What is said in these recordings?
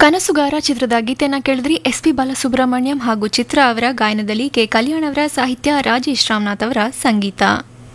ಕನಸುಗಾರ ಚಿತ್ರದ ಗೀತೆಯನ್ನು ಕೇಳಿದ್ರಿ. ಎಸ್ ಪಿ ಬಾಲಸುಬ್ರಹ್ಮಣ್ಯಂ ಹಾಗೂ ಚಿತ್ರ ಅವರ ಗಾಯನದಲ್ಲಿ ಕೆ ಕಲ್ಯಾಣ್ ಅವರ ಸಾಹಿತ್ಯ, ರಾಜೇಶ್ ರಾಮನಾಥ್ ಅವರ ಸಂಗೀತ.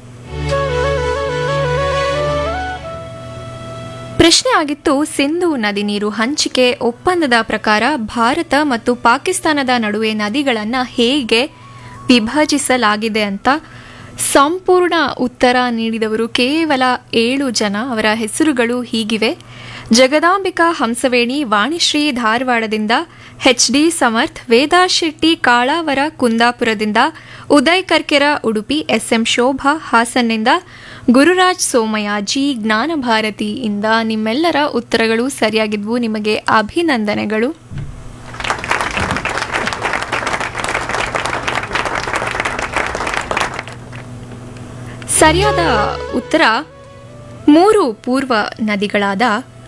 ಪ್ರಶ್ನೆ ಆಗಿತ್ತು, ಸಿಂಧೂ ನದಿ ನೀರು ಹಂಚಿಕೆ ಒಪ್ಪಂದದ ಪ್ರಕಾರ ಭಾರತ ಮತ್ತು ಪಾಕಿಸ್ತಾನದ ನಡುವೆ ನದಿಗಳನ್ನು ಹೇಗೆ ವಿಭಜಿಸಲಾಗಿದೆ ಅಂತ. ಸಂಪೂರ್ಣ ಉತ್ತರ ನೀಡಿದವರು ಕೇವಲ 7 ಜನ. ಅವರ ಹೆಸರುಗಳು ಹೀಗಿವೆ: ಜಗದಾಂಬಿಕಾ ಹಂಸವೇಣಿ, ವಾಣಿಶ್ರೀ ಧಾರವಾಡದಿಂದ, HD ಸಮರ್ಥ್, ವೇದಾ ಶೆಟ್ಟಿ ಕಾಳಾವರ ಕುಂದಾಪುರದಿಂದ, ಉದಯ್ ಕರ್ಕೆರ ಉಡುಪಿ, SM ಶೋಭಾ ಹಾಸನ್ನಿಂದ, ಗುರುರಾಜ್ ಸೋಮಯಾಜಿ ಜ್ಞಾನಭಾರತಿಯಿಂದ. ನಿಮ್ಮೆಲ್ಲರ ಉತ್ತರಗಳು ಸರಿಯಾಗಿದ್ವು. ನಿಮಗೆ ಅಭಿನಂದನೆಗಳು. ಸರಿಯಾದ ಉತ್ತರ 3 ಪೂರ್ವ ನದಿಗಳಾದ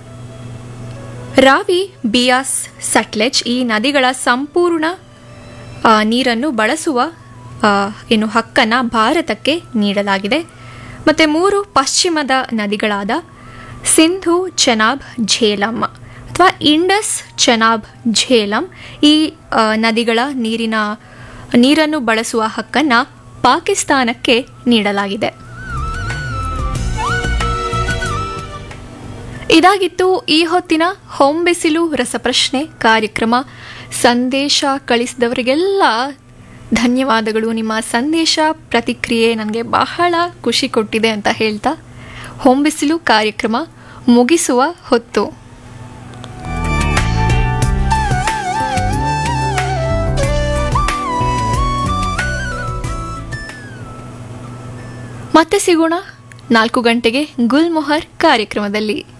ರಾವಿ, ಬಿಯಾಸ್, ಸಟ್ಲೆಜ್. ಈ ನದಿಗಳ ಸಂಪೂರ್ಣ ನೀರನ್ನು ಬಳಸುವ ಹಕ್ಕನ್ನು ಭಾರತಕ್ಕೆ ನೀಡಲಾಗಿದೆ. ಮತ್ತು 3 ಪಶ್ಚಿಮದ ನದಿಗಳಾದ ಸಿಂಧು, ಚೆನಾಬ್, ಝೇಲಂ ಅಥವಾ ಇಂಡಸ್, ಚೆನಾಬ್, ಝೇಲಂ. ಈ ನದಿಗಳ ನೀರನ್ನು ಬಳಸುವ ಹಕ್ಕನ್ನು ಪಾಕಿಸ್ತಾನಕ್ಕೆ ನೀಡಲಾಗಿದೆ. ಇದಾಗಿತ್ತು ಈ ಹೊತ್ತಿನ ಹೊಂಬಿಸಿಲು ರಸಪ್ರಶ್ನೆ ಕಾರ್ಯಕ್ರಮ. ಸಂದೇಶ ಕಳಿಸಿದವರಿಗೆಲ್ಲ ಧನ್ಯವಾದಗಳು. ನಿಮ್ಮ ಸಂದೇಶ, ಪ್ರತಿಕ್ರಿಯೆ ನನಗೆ ಬಹಳ ಖುಷಿ ಕೊಟ್ಟಿದೆ ಅಂತ ಹೇಳ್ತಾ ಹೊಂಬಿಸಿಲು ಕಾರ್ಯಕ್ರಮ ಮುಗಿಸುವ ಹೊತ್ತು. ಮತ್ತೆ ಸಿಗೋಣ 4 ಗಂಟೆಗೆ ಗುಲ್ಮೊಹರ್ ಕಾರ್ಯಕ್ರಮದಲ್ಲಿ.